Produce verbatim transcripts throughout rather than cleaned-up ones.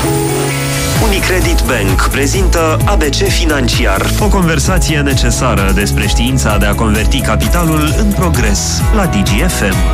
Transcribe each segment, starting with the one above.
Unicredit Bank prezintă A B C Financiar. O conversație necesară despre știința de a converti capitalul în progres la Digi F M.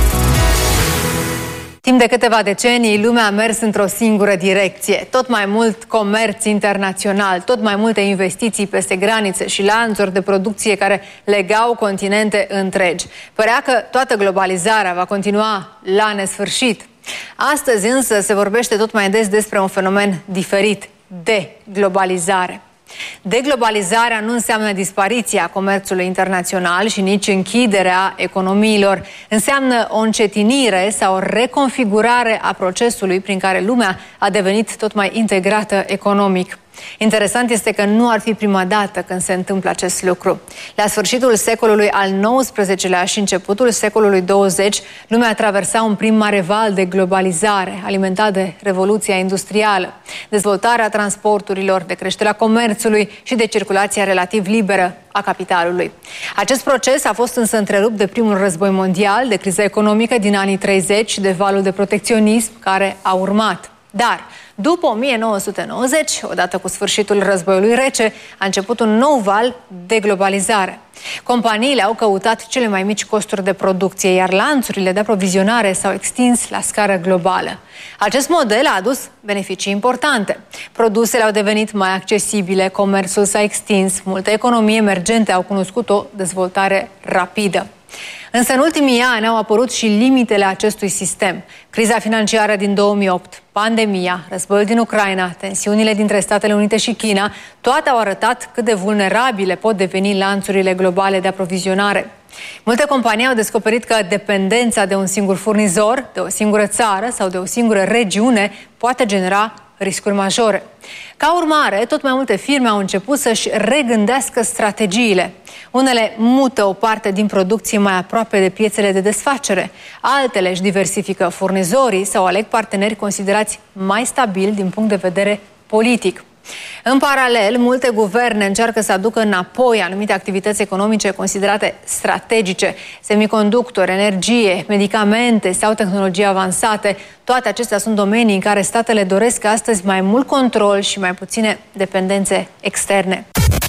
Timp de câteva decenii, lumea a mers într-o singură direcție. Tot mai mult comerț internațional, tot mai multe investiții peste granițe și lanțuri de producție care legau continente întregi. Părea că toată globalizarea va continua la nesfârșit. Astăzi însă se vorbește tot mai des despre un fenomen diferit, deglobalizare. Deglobalizarea nu înseamnă dispariția comerțului internațional și nici închiderea economiilor. Înseamnă o încetinire sau o reconfigurare a procesului prin care lumea a devenit tot mai integrată economic. Interesant este că nu ar fi prima dată când se întâmplă acest lucru. La sfârșitul secolului al nouăsprezecelea și începutul secolului douăzeci, lumea traversa un prim mare val de globalizare, alimentat de revoluția industrială, dezvoltarea transporturilor, de creșterea comerțului și de circulația relativ liberă a capitalului. Acest proces a fost însă întrerupt de primul război mondial, de criza economică din anii treizeci și de valul de protecționism care a urmat. Dar, după o mie nouă sute nouăzeci, odată cu sfârșitul războiului rece, a început un nou val de globalizare. Companiile au căutat cele mai mici costuri de producție, iar lanțurile de aprovizionare s-au extins la scară globală. Acest model a adus beneficii importante. Produsele au devenit mai accesibile, comerțul s-a extins, multe economii emergente au cunoscut o dezvoltare rapidă. Însă în ultimii ani au apărut și limitele acestui sistem. Criza financiară din două mii opt, pandemia, războiul din Ucraina, tensiunile dintre Statele Unite și China, toate au arătat cât de vulnerabile pot deveni lanțurile globale de aprovizionare. Multe companii au descoperit că dependența de un singur furnizor, de o singură țară sau de o singură regiune poate genera riscuri majore. Ca urmare, tot mai multe firme au început să-și regândească strategiile. Unele mută o parte din producție mai aproape de piețele de desfacere, altele își diversifică furnizorii sau aleg parteneri considerați mai stabili din punct de vedere politic. În paralel, multe guverne încearcă să aducă înapoi anumite activități economice considerate strategice, semiconductori, energie, medicamente sau tehnologii avansate. Toate acestea sunt domenii în care statele doresc astăzi mai mult control și mai puține dependențe externe.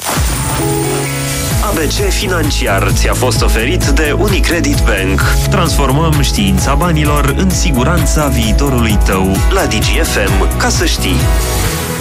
A B C Financiar ți-a fost oferit de Unicredit Bank. Transformăm știința banilor în siguranța viitorului tău la Digi F M. Ca să știi.